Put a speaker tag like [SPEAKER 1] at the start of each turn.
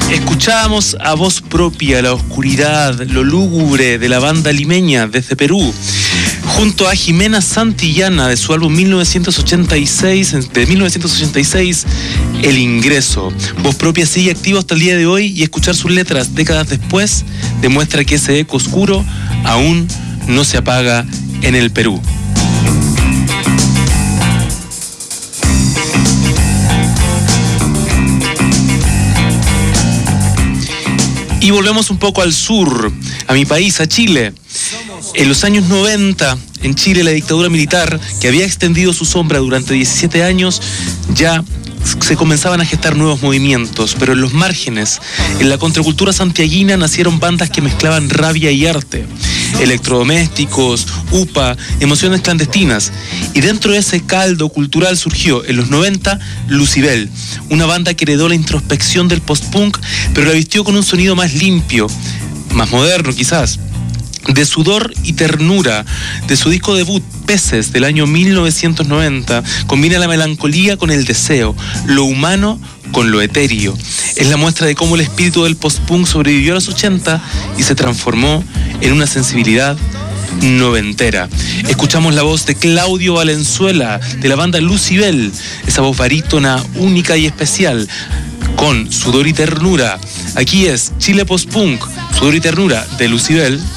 [SPEAKER 1] Escuchábamos a voz propia la oscuridad, lo lúgubre de la banda limeña desde Perú, junto a Jimena Santillana de su álbum 1986, El Ingreso. Voz propia sigue activo hasta el día de hoy y escuchar sus letras décadas después demuestra que ese eco oscuro aún no se apaga en el Perú. Y volvemos un poco al sur, a mi país, a Chile. En los años 90, en Chile, la dictadura militar, que había extendido su sombra durante 17 años, ya se comenzaban a gestar nuevos movimientos, pero en los márgenes, en la contracultura santiaguina, nacieron bandas que mezclaban rabia y arte, electrodomésticos, UPA, emociones clandestinas. Y dentro de ese caldo cultural surgió, en los 90, Lucibel, una banda que heredó la introspección del post-punk, pero la vistió con un sonido más limpio, más moderno quizás. De Sudor y Ternura, de su disco debut Peces del año 1990, combina la melancolía con el deseo, lo humano con lo etéreo. Es la muestra de cómo el espíritu del post-punk sobrevivió a los 80 y se transformó en una sensibilidad noventera. Escuchamos la voz de Claudio Valenzuela de la banda Lucibel, esa voz barítona única y especial, con Sudor y Ternura. Aquí es Chile Post-Punk, Sudor y Ternura de Lucibel.